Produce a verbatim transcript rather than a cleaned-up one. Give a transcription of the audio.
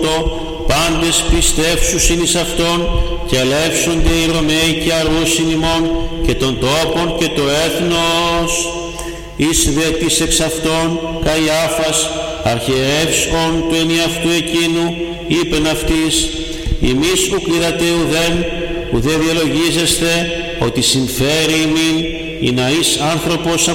πάντες πιστεύσουσιν εις Αυτόν και ελεύσονται οι Ρωμαίοι και αρούσιν ημών και των τόπων και το έθνος. Εις δε της εξ αυτών Καϊάφας, αρχιερεύς ον του ενιαυτού εκείνου, είπεν αυτής, ημείς ουκ είδατε ουδέν, ουδέ διαλογίζεστε ότι συμφέρει ημίν, ή να εις άνθρωπος